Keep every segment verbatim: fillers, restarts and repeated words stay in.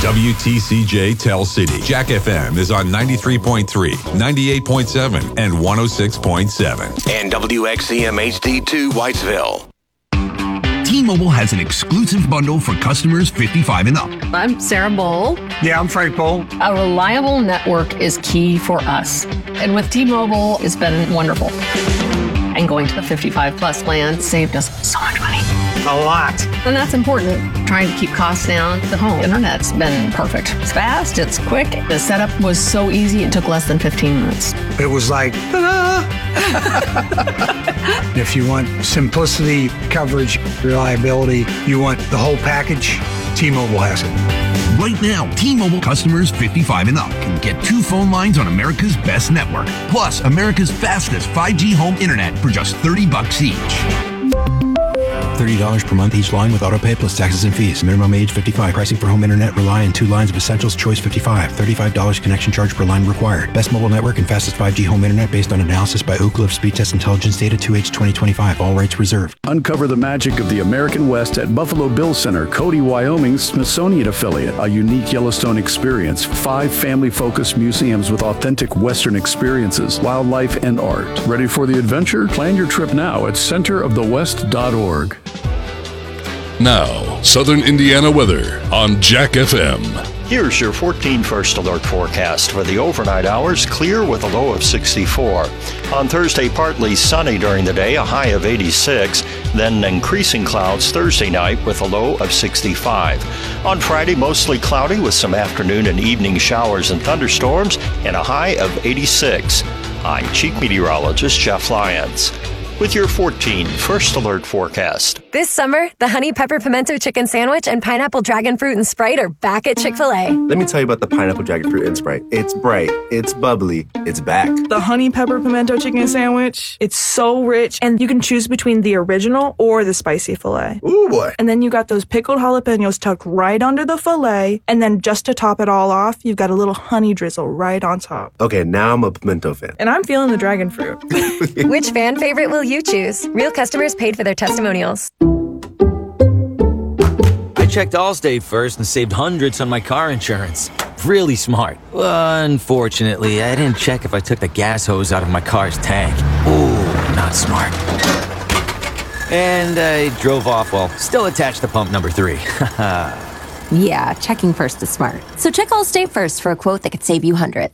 W T C J Tell City. Jack F M is on ninety-three point three, ninety-eight point seven, and one oh six point seven. And W X C M H D two Whitesville. T-Mobile has an exclusive bundle for customers fifty-five and up. I'm Sarah Bowl. Yeah, I'm Frank Bowl. A reliable network is key for us. And with T-Mobile, it's been wonderful. And going to the fifty-five plus plan saved us so much money. A lot. And that's important. Trying to keep costs down. The home internet's been perfect. It's fast, it's quick. The setup was so easy, it took less than fifteen minutes. It was like, ta-da! If you want simplicity, coverage, reliability, you want the whole package, T-Mobile has it. Right now, T-Mobile customers fifty-five and up can get two phone lines on America's best network, plus America's fastest five G home internet for just thirty bucks each. thirty dollars per month each line with autopay plus taxes and fees. Minimum age fifty-five. Pricing for home internet rely on two lines of Essentials Choice fifty-five. thirty-five dollars connection charge per line required. Best mobile network and fastest five G home internet based on analysis by Ookla of Speed Test Intelligence Data two H twenty twenty-five. All rights reserved. Uncover the magic of the American West at Buffalo Bill Center, Cody, Wyoming's Smithsonian affiliate. A unique Yellowstone experience. Five family-focused museums with authentic Western experiences, wildlife, and art. Ready for the adventure? Plan your trip now at center of the west dot org. Now, Southern Indiana weather on Jack F M. Here's your fourteen First Alert forecast for the overnight hours, clear with a low of sixty-four. On Thursday, partly sunny during the day, a high of eighty-six. Then increasing clouds Thursday night with a low of sixty-five. On Friday, mostly cloudy with some afternoon and evening showers and thunderstorms and a high of eighty-six. I'm Chief Meteorologist Jeff Lyons with your fourteen First Alert forecast. This summer, the Honey Pepper Pimento Chicken Sandwich and Pineapple Dragon Fruit and Sprite are back at Chick-fil-A. Let me tell you about the Pineapple Dragon Fruit and Sprite. It's bright, it's bubbly, it's back. The Honey Pepper Pimento Chicken Sandwich, it's so rich, and you can choose between the original or the spicy filet. Ooh, boy. And then you got those pickled jalapenos tucked right under the filet, and then just to top it all off, you've got a little honey drizzle right on top. Okay, now I'm a pimento fan. And I'm feeling the dragon fruit. Which fan favorite will you choose? Real customers paid for their testimonials. I checked Allstate first and saved hundreds on my car insurance. Really smart. Unfortunately, I didn't check if I took the gas hose out of my car's tank. Ooh, not smart. And I drove off while still attached to pump number three. Yeah, checking first is smart. So check Allstate first for a quote that could save you hundreds.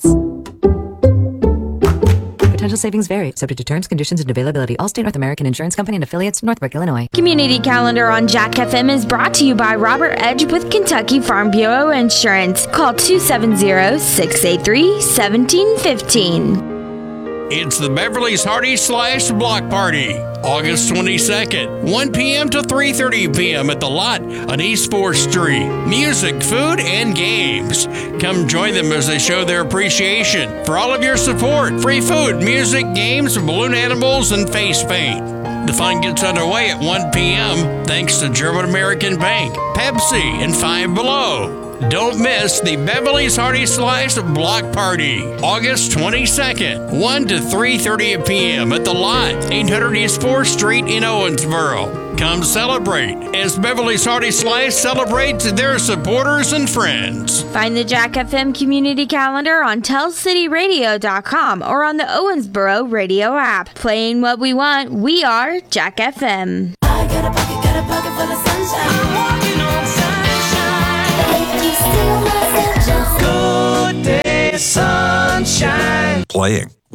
Potential savings vary, subject to terms, conditions, and availability. Allstate North American Insurance Company and affiliates, Northbrook, Illinois. Community Calendar on Jack F M is brought to you by Robert Edge with Kentucky Farm Bureau Insurance. Call two seven zero, six eight three, one seven one five. It's the Beverly's Hearty Slash Block Party, August twenty-second, one p.m. to three thirty p.m. at The Lot on East fourth Street. Music, food, and games. Come join them as they show their appreciation for all of your support. Free food, music, games, balloon animals, and face paint. The fun gets underway at one p.m. thanks to German American Bank, Pepsi, and Five Below. Don't miss the Beverly's Hearty Slice Block Party, August twenty-second, one to three thirty p.m. at The Lot, eight hundred East fourth Street in Owensboro. Come celebrate as Beverly's Hearty Slice celebrates their supporters and friends. Find the Jack F M Community Calendar on tell city radio dot com or on the Owensboro radio app. Playing what we want, we are Jack F M. I got a pocket, got a pocket full of sunshine. I'm walking on sunshine. Good day, sunshine. Playing